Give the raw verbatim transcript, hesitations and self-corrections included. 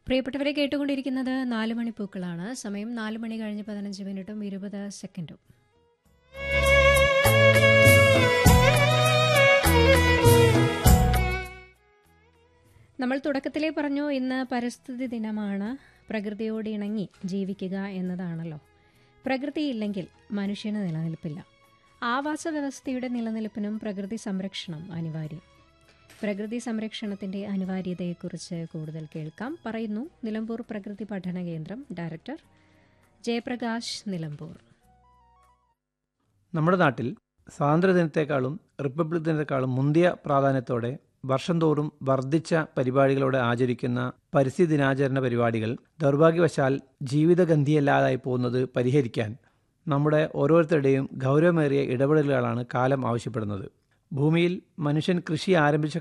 പ്രിയപ്പെട്ടവരെ, കേട്ടുകൊണ്ടിരിക്കുന്നത് നാല് മണിപ്പൂക്കളാണ്. സമയം നാല് മണി കഴിഞ്ഞ് പതിനഞ്ച് മിനിറ്റും ഇരുപത് സെക്കൻഡും. നമ്മൾ തുടക്കത്തിലേ പറഞ്ഞു, ഇന്ന് പരിസ്ഥിതി ദിനമാണ്. പ്രകൃതിയോട് ഇണങ്ങി ജീവിക്കുക എന്നതാണല്ലോ. പ്രകൃതിയില്ലെങ്കിൽ മനുഷ്യന് നിലനിൽപ്പില്ല. ആവാസ വ്യവസ്ഥയുടെ നിലനിൽപ്പിനും പ്രകൃതി സംരക്ഷണം അനിവാര്യം. പ്രകൃതി സംരക്ഷണത്തിന്റെ അനിവാര്യതയെക്കുറിച്ച് കൂടുതൽ കേൾക്കാം. പറയുന്നു നിലമ്പൂർ പ്രകൃതി പഠന കേന്ദ്രം ഡയറക്ടർ ജയപ്രകാശ് നിലമ്പൂർ. നമ്മുടെ നാട്ടിൽ സ്വാതന്ത്ര്യദിനത്തെക്കാളും റിപ്പബ്ലിക് ദിനത്തെക്കാളും മുന്തിയ പ്രാധാന്യത്തോടെ വർഷം തോറും വർദ്ധിച്ച പരിപാടികളോടെ ആചരിക്കുന്ന പരിസ്ഥിതി ദിനാചരണ പരിപാടികൾ ദൗർഭാഗ്യവശാൽ ജീവിതഗന്ധിയല്ലാതായി പോകുന്നത് പരിഹരിക്കാൻ നമ്മുടെ ഓരോരുത്തരുടെയും ഗൗരവമേറിയ ഇടപെടലുകളാണ് കാലം ആവശ്യപ്പെടുന്നത്. ഭൂമിയിൽ മനുഷ്യൻ കൃഷി ആരംഭിച്ച